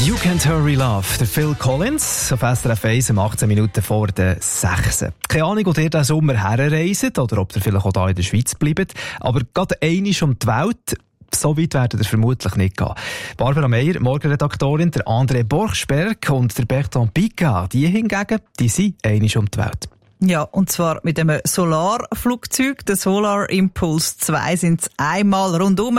You Can't Hurry Love, der Phil Collins, auf SRF 1 um 18 Minuten vor der 6. Keine Ahnung, ob ihr diesen Sommer herreist oder ob ihr vielleicht auch hier in der Schweiz bleibt, aber gerade einmal um die Welt, so weit werden ihr vermutlich nicht gehen. Barbara Meyer, Morgenredaktorin, der André Borchsberg und der Bertrand Piccard, die hingegen, die sind einmal um die Welt. Ja, und zwar mit einem Solarflugzeug. Der Solar Impulse 2 sind es einmal rundum.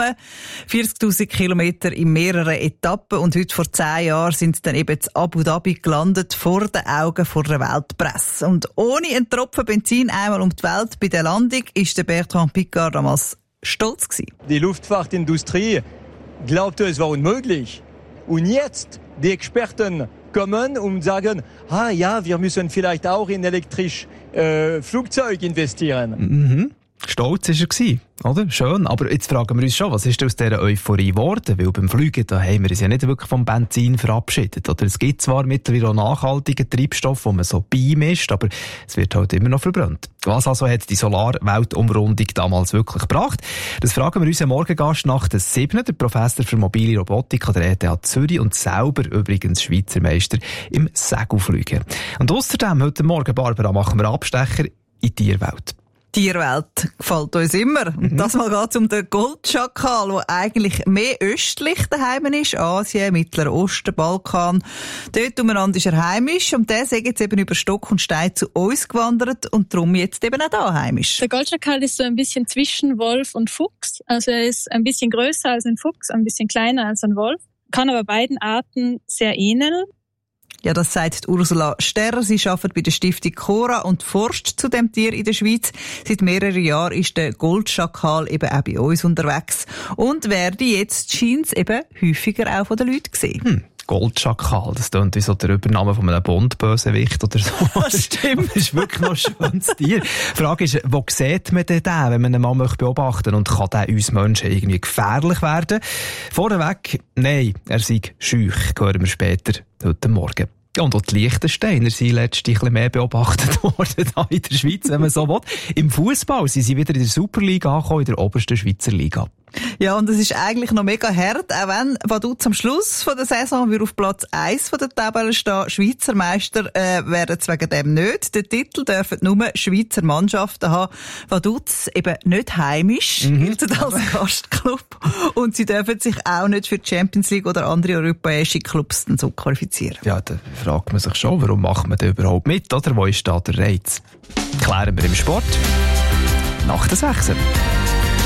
40'000 Kilometer in mehreren Etappen. Und heute vor 10 Jahren sind sie dann eben in Abu Dhabi gelandet, vor den Augen vor der Weltpresse. Und ohne einen Tropfen Benzin einmal um die Welt bei der Landung ist der Bertrand Piccard damals stolz gewesen. Die Luftfahrtindustrie glaubte, es war unmöglich. Und jetzt, die Experten kommen und sagen, ja, wir müssen vielleicht auch in elektrisches Flugzeug investieren. Mhm. Stolz war er, oder? Schön. Aber jetzt fragen wir uns schon, was ist aus dieser Euphorie geworden? Weil beim Fliegen, da haben wir uns ja nicht wirklich vom Benzin verabschiedet. Oder es gibt zwar mittlerweile auch nachhaltigen Treibstoff, den man so beimischt, aber es wird halt immer noch verbrannt. Was also hat die Solarweltumrundung damals wirklich gebracht? Das fragen wir unseren Morgengast nach der 7., der Professor für mobile Robotik an der ETH Zürich und selber übrigens Schweizer Meister im Segelfliegen. Und außerdem heute Morgen, Barbara, machen wir Abstecher in die Tierwelt. Tierwelt gefällt uns immer. Und das Mal geht es um den Goldschakal, der eigentlich mehr östlich daheim ist. Asien, Mittlerer Osten, Balkan. Dort umeinander ist er heimisch. Und der ist jetzt eben über Stock und Stein zu uns gewandert und darum jetzt eben auch da heimisch. Der Goldschakal ist so ein bisschen zwischen Wolf und Fuchs. Also er ist ein bisschen größer als ein Fuchs, ein bisschen kleiner als ein Wolf. Kann aber beiden Arten sehr ähneln. Ja, das sagt Ursula Sterrer. Sie arbeitet bei der Stiftung Cora und forscht zu dem Tier in der Schweiz. Seit mehreren Jahren ist der Goldschakal eben auch bei uns unterwegs und werde jetzt scheint's eben häufiger auch von den Leuten gesehen. Goldschakal, das klingt wie so der Übername von einem Bond-Bösewicht oder so. Das stimmt. Das ist wirklich noch ein schönes Tier. Die Frage ist, wo sieht man denn den, wenn man ihn mal beobachten möchte? Und kann der uns Menschen irgendwie gefährlich werden? Vorweg, nein, er sei schüch, hören wir später heute Morgen. Ja, und auch die Liechtensteiner sind letztlich ein bisschen mehr beobachtet worden da in der Schweiz, wenn man so will. Im Fußball sind sie wieder in der Superliga angekommen, in der obersten Schweizer Liga. Ja, und es ist eigentlich noch mega hart, auch wenn Vaduz am Schluss von der Saison auf Platz 1 von der Tabelle stehen. Schweizer Meister werden es wegen dem nicht. Den Titel dürfen nur Schweizer Mannschaften haben. Vaduz eben nicht heimisch, gilt als Gastclub. Und sie dürfen sich auch nicht für die Champions League oder andere europäische Clubs dann so qualifizieren. Ja, da fragt man sich schon, warum macht man da überhaupt mit, oder? Wo ist da der Reiz? Klären wir im Sport nach der 6.